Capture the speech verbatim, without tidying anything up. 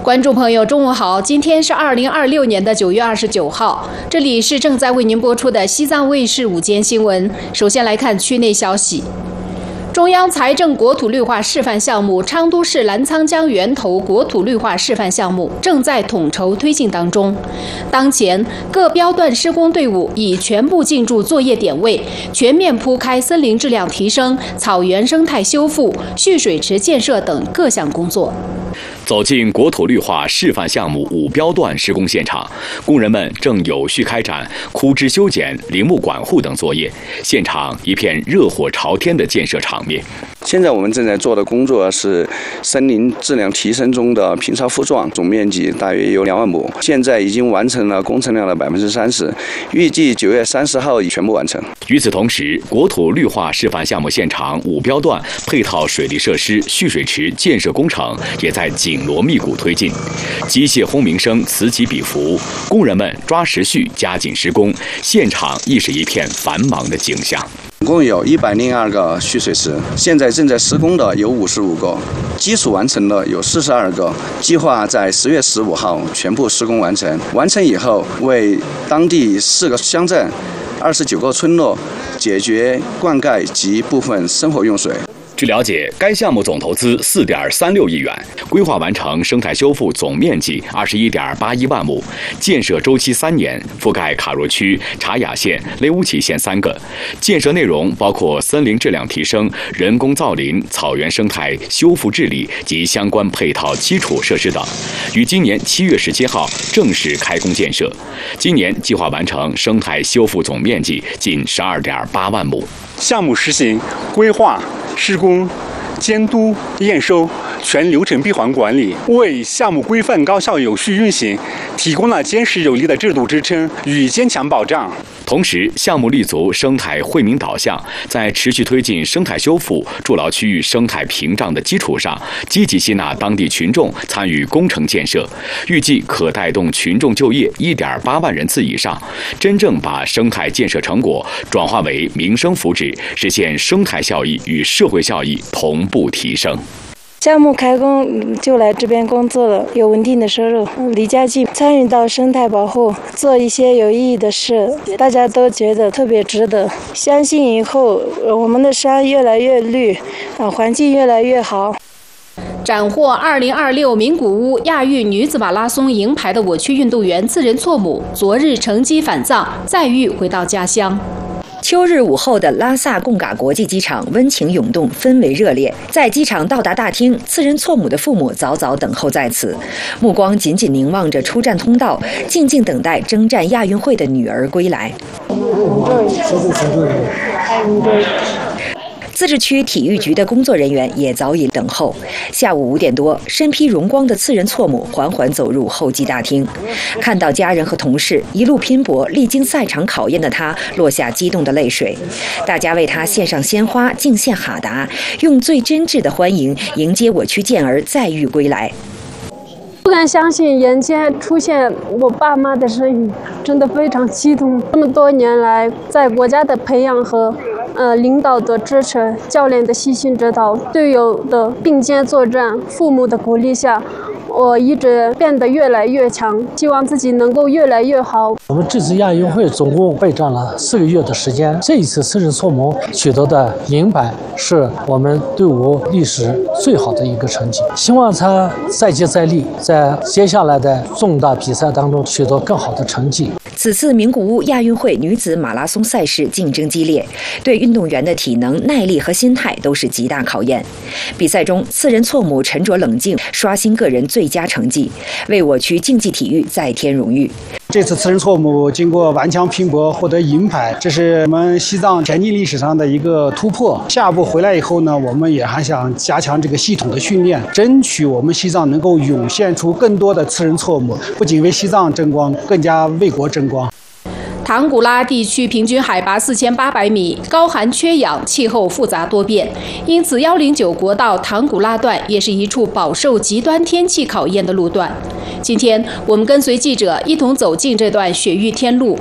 观众朋友，中午好！今天是二零二六年的九月二十九号，这里是正在为您播出的西藏卫视午间新闻。首先来看区内消息。中央财政国土绿化示范项目昌都市澜沧江源头国土绿化示范项目正在统筹推进当中。当前各标段施工队伍已全部进驻作业点位，全面铺开森林质量提升、草原生态修复、蓄水池建设等各项工作。 走进国土绿化示范项目五标段施工现场，工人们正有序开展枯枝修剪、林木管护等作业，现场一片热火朝天的建设场面。 现在我们正在做的工作是森林质量提升中的平草复壮，总面积大约有两万亩，现在已经完成了工程量的百分之三十，预计九月三十号已全部完成。 与此同时，国土绿化示范项目现场五标段配套水利设施、蓄水池建设工程也在紧锣密鼓推进，机械轰鸣声此起彼伏，工人们抓时序加紧施工，现场亦是一片繁忙的景象。 总共有一百零二个蓄水池，现在正在施工的有五十五个，基础完成的有四十二个，计划在十月十五号全部施工完成。完成以后，为当地四个乡镇、二十九个村落解决灌溉及部分生活用水。 据了解，该项目总投资四点三六亿元，规划完成生态修复总面积二十一点八一万亩，建设周期三年，覆盖卡若区、察雅县、雷乌齐县三个。建设内容包括森林质量提升、人工造林、草原生态修复治理及相关配套基础设施等。于今年七月十七号正式开工建设。今年计划完成生态修复总面积近十二点八万亩。 项目实行规划、施工、监督、验收全流程闭环管理，为项目规范高效有序运行提供了坚实有力的制度支撑与坚强保障。 同时，项目立足生态惠民导向，在持续推进生态修复、筑牢区域生态屏障的基础上，积极吸纳当地群众参与工程建设，预计可带动群众就业一点八万人次以上，真正把生态建设成果转化为民生福祉，实现生态效益与社会效益同步提升。 项目开工就来这边工作了，有稳定的收入，离家近，参与到生态保护，做一些有意义的事，大家都觉得特别值得。相信以后我们的山越来越绿，啊，环境越来越好。 斩获二零二六名古屋亚运女子马拉松银牌的我区运动员次仁措姆，昨日乘机返藏，载誉回到家乡。 秋日午后的拉萨贡嘎国际机场温情涌动，氛围热烈。在机场到达大厅，次仁措姆的父母早早等候在此，目光紧紧凝望着出站通道，静静等待征战亚运会的女儿归来。自治区体育局的工作人员也早已等候。下午五点多，身披荣光的次仁措姆缓缓走入候机大厅，看到家人和同事一路拼搏、历经赛场考验的他，落下激动的泪水。大家为他献上鲜花，敬献哈达，用最真挚的欢迎迎接我区健儿载誉归来。 不敢相信眼前出现我爸妈的身影，真的非常激动。这么多年来，在国家的培养和呃领导的支持、教练的细心指导、队友的并肩作战、父母的鼓励下，我一直变得越来越强，希望自己能够越来越好。 我们这次亚运会总共备战了四个月的时间，这一次次仁措姆取得的银牌是我们队伍历史最好的一个成绩，希望他再接再厉，在接下来的重大比赛当中取得更好的成绩。 此次名古屋亚运会女子马拉松赛事竞争激烈，对运动员的体能、耐力和心态都是极大考验。比赛中，次仁措姆沉着冷静，刷新个人最佳成绩，为我区竞技体育再添荣誉。 这次次仁措姆经过顽强拼搏获得银牌，这是我们西藏田径历史上的一个突破。下一步回来以后呢，我们也还想加强这个系统的训练，争取我们西藏能够涌现出更多的次仁措姆，不仅为西藏争光，更加为国争光。 唐古拉地区平均海拔四千八百米，高寒缺氧，气候复杂多变，因此一零九国道唐古拉段也是一处饱受极端天气考验的路段。今天，我们跟随记者一同走进这段雪域天路，